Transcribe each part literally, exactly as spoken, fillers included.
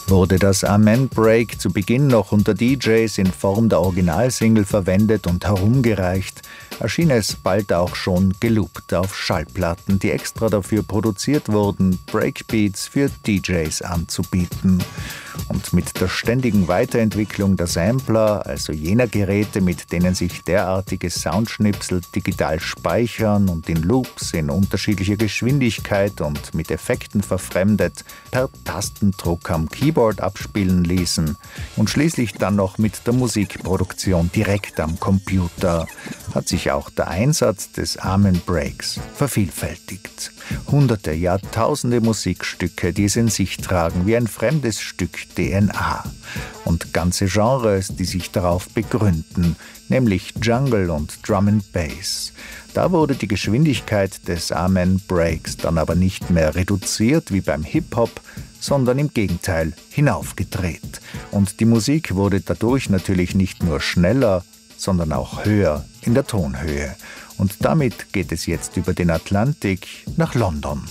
Wurde das Amen Break zu Beginn noch unter D Js in Form der Originalsingle verwendet und herumgereicht, erschien es bald auch schon geloopt auf Schallplatten, die extra dafür produziert wurden, Breakbeats für D Js anzubieten. Und mit der ständigen Weiterentwicklung der Sampler, also jener Geräte, mit denen sich derartige Soundschnipsel digital speichern und in Loops in unterschiedlicher Geschwindigkeit und mit Effekten verfremdet per Tastendruck am Keyboard abspielen ließen und schließlich dann noch mit der Musikproduktion direkt am Computer, hat sich auch der Einsatz des Amen Breaks vervielfältigt. Hunderte, Jahrtausende Musikstücke, die es in sich tragen, wie ein fremdes Stück D N A. Und ganze Genres, die sich darauf begründen, nämlich Jungle und Drum and Bass. Da wurde die Geschwindigkeit des Amen Breaks dann aber nicht mehr reduziert wie beim Hip-Hop, sondern im Gegenteil hinaufgedreht. Und die Musik wurde dadurch natürlich nicht nur schneller, sondern auch höher in der Tonhöhe. Und damit geht es jetzt über den Atlantik nach London.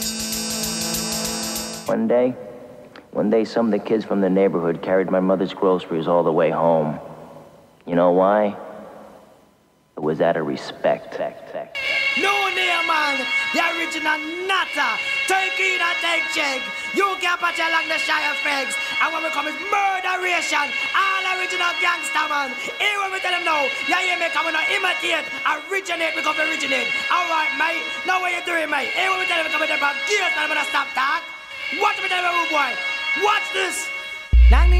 One day, one day some of the kids from the neighborhood carried my mother's groceries all the way home. You know why? It was out of respect. No name, man. The original Nata. Take in and take check. You can't patch along the shy effects. And when we come is murderation. All original gangster, man. Here when we tell them no. Yeah, yeah, me come and imitate. Originate, we come to originate. Alright, mate. Now what you doing, mate? Here when we tell them we come to them from gears, man, I'm gonna stop talk. Watch me tell them, rude boy. Watch this.